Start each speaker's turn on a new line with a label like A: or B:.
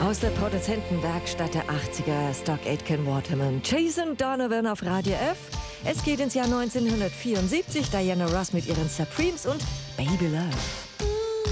A: Aus der Produzentenwerkstatt der 80er, Stock Aitken Waterman, Jason Donovan auf Radio F. Es geht ins Jahr 1974, Diana Ross mit ihren Supremes und Baby Love.